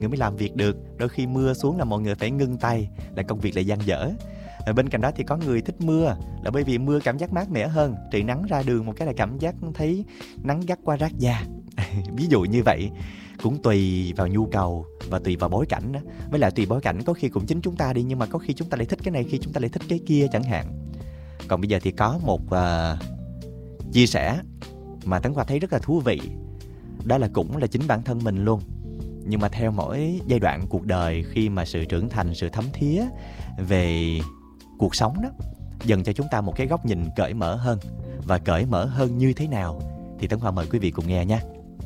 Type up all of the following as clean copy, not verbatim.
người mới làm việc được. Đôi khi mưa xuống là mọi người phải ngưng tay, là công việc lại dang dở. Bên cạnh đó thì có người thích mưa, là bởi vì mưa cảm giác mát mẻ hơn. Trời nắng ra đường một cái là cảm giác thấy nắng gắt qua rát da. Ví dụ như vậy. Cũng tùy vào nhu cầu và tùy vào bối cảnh đó. Với lại tùy bối cảnh có khi cũng chính chúng ta đi, nhưng mà có khi chúng ta lại thích cái này, khi chúng ta lại thích cái kia chẳng hạn. Còn bây giờ thì có một chia sẻ mà Tấn Khoa thấy rất là thú vị. Đó là cũng là chính bản thân mình luôn. Nhưng mà theo mỗi giai đoạn cuộc đời, khi mà sự trưởng thành, sự thấm thía về cuộc sống đó dần cho chúng ta một cái góc nhìn cởi mở hơn. Và cởi mở hơn như thế nào thì Tấn Khoa mời quý vị cùng nghe nha.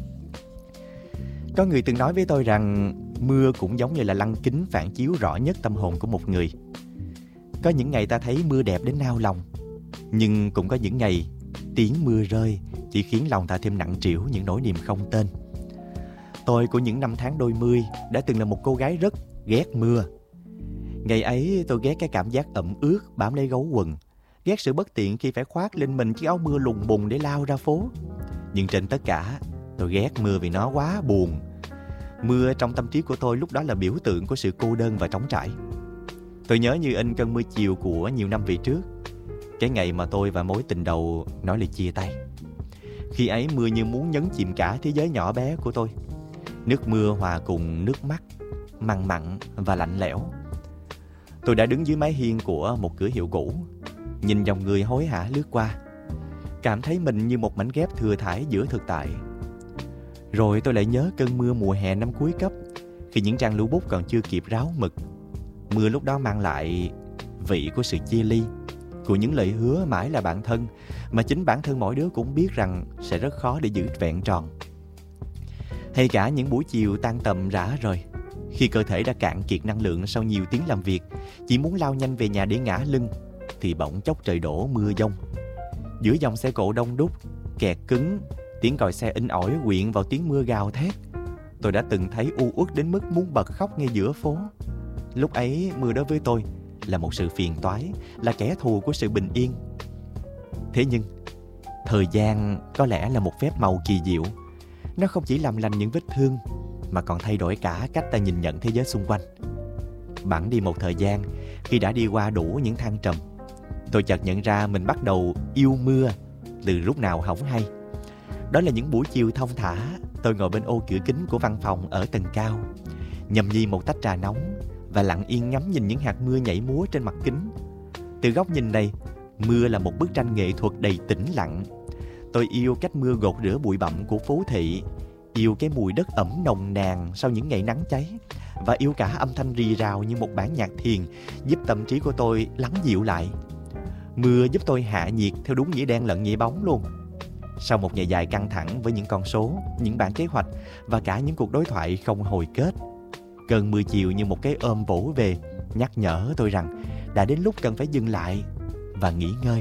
Có người từng nói với tôi rằng mưa cũng giống như là lăng kính phản chiếu rõ nhất tâm hồn của một người. Có những ngày ta thấy mưa đẹp đến nao lòng, nhưng cũng có những ngày tiếng mưa rơi chỉ khiến lòng ta thêm nặng trĩu những nỗi niềm không tên. Tôi của những năm tháng đôi mươi đã từng là một cô gái rất ghét mưa. Ngày ấy tôi ghét cái cảm giác ẩm ướt bám lấy gấu quần, ghét sự bất tiện khi phải khoác lên mình chiếc áo mưa lùng bùng để lao ra phố. Nhưng trên tất cả, tôi ghét mưa vì nó quá buồn. Mưa trong tâm trí của tôi lúc đó là biểu tượng của sự cô đơn và trống trải. Tôi nhớ như in cơn mưa chiều của nhiều năm về trước, cái ngày mà tôi và mối tình đầu nói lời chia tay. Khi ấy mưa như muốn nhấn chìm cả thế giới nhỏ bé của tôi. Nước mưa hòa cùng nước mắt, mặn mặn và lạnh lẽo. Tôi đã đứng dưới mái hiên của một cửa hiệu cũ, nhìn dòng người hối hả lướt qua, cảm thấy mình như một mảnh ghép thừa thãi giữa thực tại. Rồi tôi lại nhớ cơn mưa mùa hè năm cuối cấp, khi những trang lưu bút còn chưa kịp ráo mực. Mưa lúc đó mang lại vị của sự chia ly, của những lời hứa mãi là bạn thân, mà chính bản thân mỗi đứa cũng biết rằng sẽ rất khó để giữ vẹn tròn. Hay cả những buổi chiều tan tầm rã rời, khi cơ thể đã cạn kiệt năng lượng sau nhiều tiếng làm việc, chỉ muốn lao nhanh về nhà để ngả lưng, thì bỗng chốc trời đổ mưa dông. Giữa dòng xe cộ đông đúc, kẹt cứng, tiếng còi xe inh ỏi quyện vào tiếng mưa gào thét. Tôi đã từng thấy u uất đến mức muốn bật khóc ngay giữa phố. Lúc ấy mưa đối với tôi là một sự phiền toái, là kẻ thù của sự bình yên. Thế nhưng thời gian có lẽ là một phép màu kỳ diệu. Nó không chỉ làm lành những vết thương, mà còn thay đổi cả cách ta nhìn nhận thế giới xung quanh. Bẵng đi một thời gian, khi đã đi qua đủ những thăng trầm, tôi chợt nhận ra mình bắt đầu yêu mưa từ lúc nào hổng hay. Đó là những buổi chiều thong thả, tôi ngồi bên ô cửa kính của văn phòng ở tầng cao, nhâm nhi một tách trà nóng và lặng yên ngắm nhìn những hạt mưa nhảy múa trên mặt kính. Từ góc nhìn này, mưa là một bức tranh nghệ thuật đầy tĩnh lặng. Tôi yêu cách mưa gột rửa bụi bặm của phố thị, yêu cái mùi đất ẩm nồng nàn sau những ngày nắng cháy, và yêu cả âm thanh rì rào như một bản nhạc thiền giúp tâm trí của tôi lắng dịu lại. Mưa giúp tôi hạ nhiệt theo đúng nghĩa đen lẫn nghĩa bóng luôn. Sau một ngày dài căng thẳng với những con số, những bản kế hoạch và cả những cuộc đối thoại không hồi kết, cơn mưa chiều như một cái ôm vỗ về, nhắc nhở tôi rằng đã đến lúc cần phải dừng lại và nghỉ ngơi.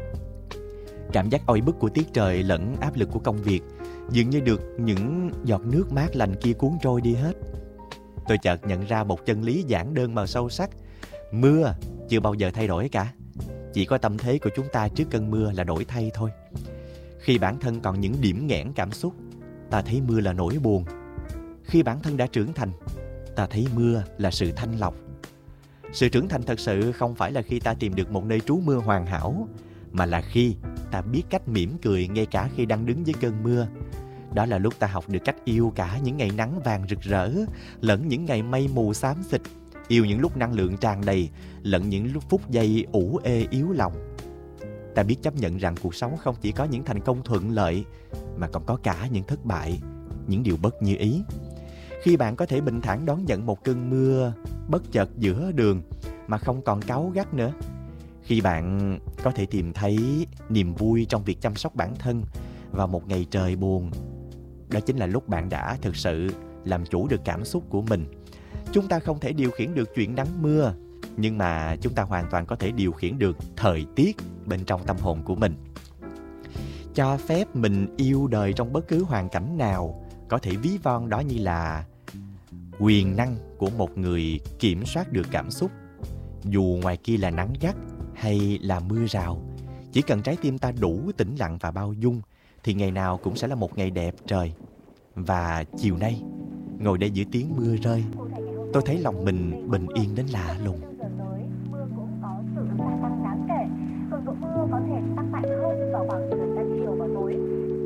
Cảm giác oi bức của tiết trời lẫn áp lực của công việc dường như được những giọt nước mát lành kia cuốn trôi đi hết. Tôi chợt nhận ra một chân lý giản đơn mà sâu sắc. Mưa chưa bao giờ thay đổi cả. Chỉ có tâm thế của chúng ta trước cơn mưa là đổi thay thôi. Khi bản thân còn những điểm nghẽn cảm xúc, ta thấy mưa là nỗi buồn. Khi bản thân đã trưởng thành, ta thấy mưa là sự thanh lọc. Sự trưởng thành thật sự không phải là khi ta tìm được một nơi trú mưa hoàn hảo, mà là khi ta biết cách mỉm cười ngay cả khi đang đứng dưới cơn mưa. Đó là lúc ta học được cách yêu cả những ngày nắng vàng rực rỡ, lẫn những ngày mây mù xám xịt. Yêu những lúc năng lượng tràn đầy, lẫn những lúc phút giây ủ ê yếu lòng. Ta biết chấp nhận rằng cuộc sống không chỉ có những thành công thuận lợi, mà còn có cả những thất bại, những điều bất như ý. Khi bạn có thể bình thản đón nhận một cơn mưa bất chợt giữa đường mà không còn cáu gắt nữa. Khi bạn có thể tìm thấy niềm vui trong việc chăm sóc bản thân vào một ngày trời buồn, đó chính là lúc bạn đã thực sự làm chủ được cảm xúc của mình. Chúng ta không thể điều khiển được chuyện nắng mưa, nhưng mà chúng ta hoàn toàn có thể điều khiển được thời tiết bên trong tâm hồn của mình. Cho phép mình yêu đời trong bất cứ hoàn cảnh nào, có thể ví von đó như là quyền năng của một người kiểm soát được cảm xúc. Dù ngoài kia là nắng gắt hay là mưa rào, chỉ cần trái tim ta đủ tĩnh lặng và bao dung, thì ngày nào cũng sẽ là một ngày đẹp trời. Và chiều nay, Ngồi đây giữa tiếng mưa rơi, tôi thấy lòng mình bình yên đến lạ lùng. Mưa cũng có sự gia tăng đáng kể. Cường độ mưa có thể tăng mạnh hơn vào khoảng